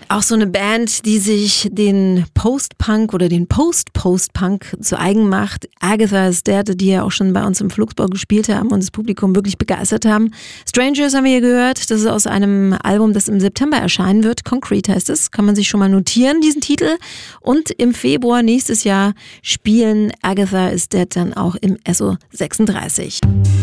Auch so eine Band, die sich den Post-Punk oder den Post-Post-Punk zu eigen macht. Agatha is Dead, die ja auch schon bei uns im Flugsbau gespielt haben und das Publikum wirklich begeistert haben. Strangers haben wir hier gehört. Das ist aus einem Album, das im September erscheinen wird. Concrete heißt es. Kann man sich schon mal notieren, diesen Titel. Und im Februar nächstes Jahr spielen Agatha is Dead dann auch im SO 36.